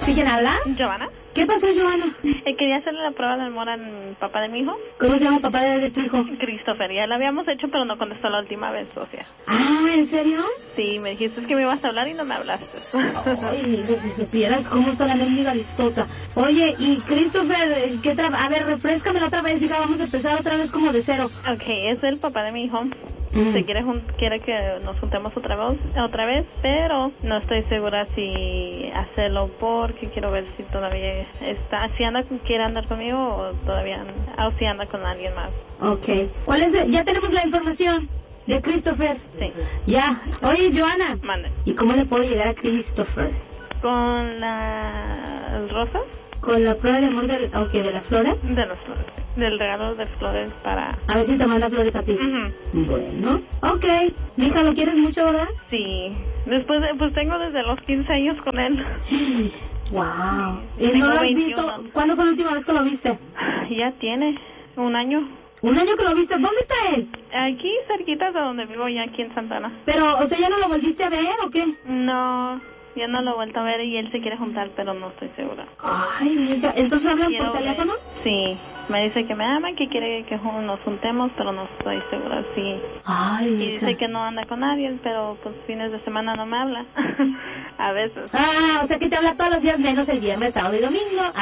¿Sí, quién habla? Giovanna. ¿Qué pasó, Giovanna? Quería hacerle la prueba del amor al papá de mi hijo. ¿Cómo se llama el papá de tu hijo? Christopher. Ya la habíamos hecho, pero no contestó la última vez, Sofía. Ah, ¿en serio? Sí, me dijiste que me ibas a hablar y no me hablaste. Ay, mira, si supieras cómo está la mendiga listota. Oye, y Christopher, a ver, refréscamela otra vez, hija, vamos a empezar otra vez como de cero. Ok, es el papá de mi hijo. Se quiere que nos juntemos otra vez, pero no estoy segura si hacerlo porque quiero ver si todavía quiere andar conmigo o todavía si anda con alguien más. Ok. Ya tenemos la información de Christopher. Sí. Ya. Oye, Joana. Mande. ¿Y cómo le puedo llegar a Christopher? ¿Con las rosas? ¿Con la prueba de amor de las flores? De las flores. Del regalo de flores para... A ver si te manda flores a ti. Bueno. Ok. Mija, ¿lo quieres mucho, verdad? Sí. Pues tengo desde los 15 años con él. Wow. ¿Y no lo has visto? ¿Cuándo fue la última vez que lo viste? Ya tiene un año. ¿Un año que lo viste? ¿Dónde está él? Aquí, cerquita de donde vivo, ya aquí en Santana. Pero, o sea, ¿ya no lo volviste a ver o qué? No, ya no lo he vuelto a ver y él se quiere juntar, pero no estoy segura. Ay, mija, ¿entonces hablan por teléfono? Sí, me dice que me ama, que quiere que nos juntemos, pero no estoy segura, sí. Ay, mija. Y dice que no anda con nadie, pero pues fines de semana no me habla, a veces. Ah, o sea que te habla todos los días menos el viernes, sábado y domingo.